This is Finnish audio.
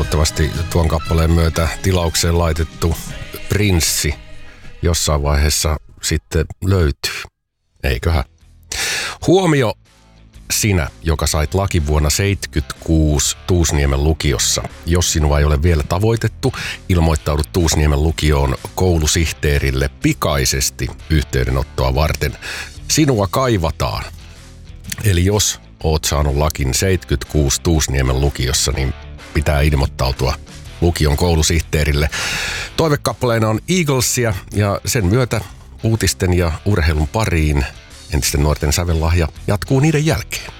toivottavasti tuon kappaleen myötä tilaukseen laitettu prinssi jossain vaiheessa sitten löytyy. Eiköhän. Huomio sinä, joka sait lakivuonna 76 Tuusniemen lukiossa. Jos sinua ei ole vielä tavoitettu, ilmoittaudu Tuusniemen lukioon koulusihteerille pikaisesti yhteydenottoa varten. Sinua kaivataan. Eli jos oot saanut lakin 76 Tuusniemen lukiossa, niin pitää ilmoittautua lukion koulusihteerille. Toivekappaleena on Eaglesia ja sen myötä uutisten ja urheilun pariin entisten nuorten sävellahja jatkuu niiden jälkeen.